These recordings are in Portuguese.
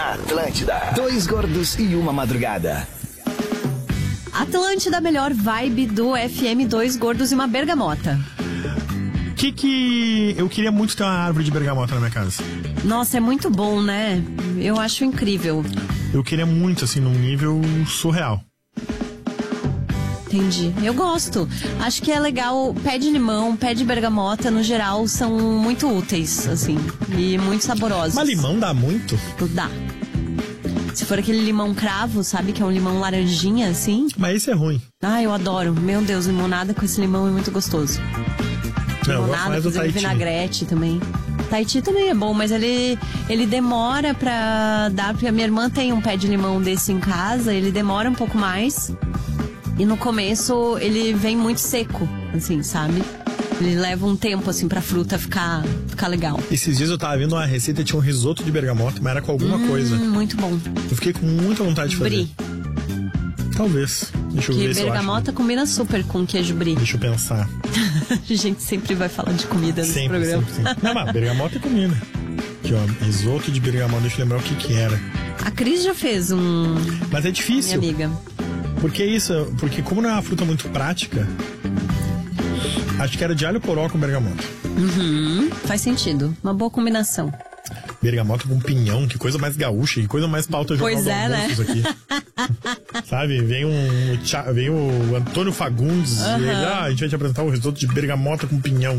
Na Atlântida, 2 gordos e uma madrugada. Atlântida, melhor vibe do FM, 2 gordos e uma bergamota. Eu queria muito ter uma árvore de bergamota na minha casa. Nossa, é muito bom, né? Eu acho incrível. Eu queria muito, assim, num nível surreal. Entendi. Eu gosto. Acho que é legal. Pé de limão, pé de bergamota, no geral, são muito úteis, assim. E muito saborosos. Mas limão dá muito? Dá. Se for aquele limão cravo, sabe? Que é um limão laranjinha, assim. Mas esse é ruim. Ah, eu adoro. Meu Deus, limonada com esse limão é muito gostoso. Não, eu gosto Limonada, mais do fazer Tahiti. vinagrete também. Tahiti também é bom, mas ele demora pra dar. Porque a minha irmã tem um pé de limão desse em casa, ele demora um pouco mais. E no começo ele vem muito seco, assim, sabe? Ele leva um tempo, assim, pra fruta ficar legal. Esses dias eu tava vendo uma receita, tinha um risoto de bergamota, mas era com alguma coisa. Muito bom. Eu fiquei com muita vontade de fazer. Brie. Talvez. Deixa eu ver Porque se eu acho. bergamota combina super com queijo brie. Deixa eu pensar. A gente sempre vai falar de comida nesse Sempre. Não, mas bergamota é comida. Aqui, ó, risoto de bergamota, deixa eu lembrar o que era. A Cris já fez um... Mas é difícil. Minha amiga. Porque isso, porque como não é uma fruta muito prática, acho que era de alho poró com bergamota. Faz sentido. Uma boa combinação. Bergamota com pinhão, que coisa mais gaúcha, que coisa mais pauta jornal Pois do é, né? almoços aqui. Sabe, vem o Antônio Fagundes e ele, a gente vai te apresentar o risoto de bergamota com pinhão.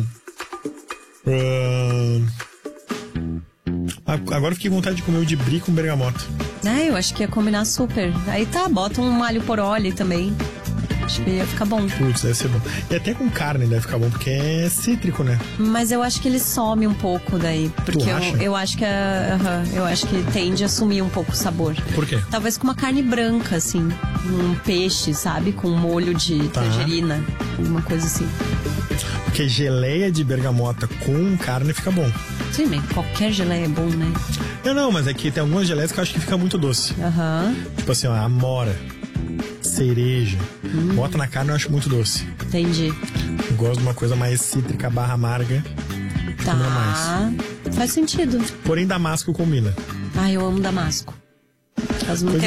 Agora eu fiquei com vontade de comer o de brie com bergamota. Eu acho que ia combinar super. Aí tá, bota um alho poró ali também. Acho que ia ficar bom. Putz, deve ser bom. E até com carne deve ficar bom, porque é cítrico, né? Mas eu acho que ele some um pouco daí. Porque eu acho que eu acho que tende a sumir um pouco o sabor. Por quê? Talvez com uma carne branca, assim. Um peixe, sabe? Com um molho de tangerina. Alguma coisa assim. Porque geleia de bergamota com carne fica bom. Sim, mas qualquer geleia é bom, né? Não, mas é que tem algumas geleias que eu acho que fica muito doce. Tipo assim, ó, amora, cereja. Bota na carne, eu acho muito doce. Entendi. Eu gosto de uma coisa mais cítrica / amarga. Tá. Combina mais. Faz sentido. Porém, damasco combina. Eu amo damasco. Faz um